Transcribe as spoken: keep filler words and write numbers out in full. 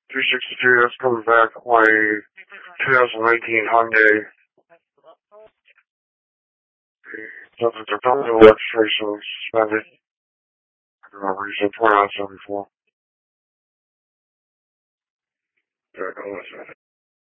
two sixty-two, that's coming back my twenty nineteen Hyundai. Something to come to the registration suspended. I don't remember, you said twenty-nine seventy-four.